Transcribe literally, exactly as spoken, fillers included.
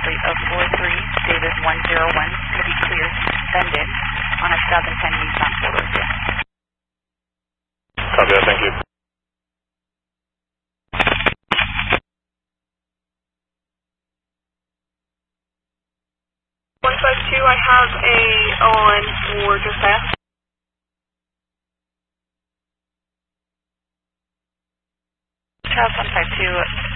fleet of four three, David one zero one, to be cleared, send in, on a seven ten Nissan Philadelphia. Copy that, thank you. one five two, I have a on for dispatch. Charles one five two.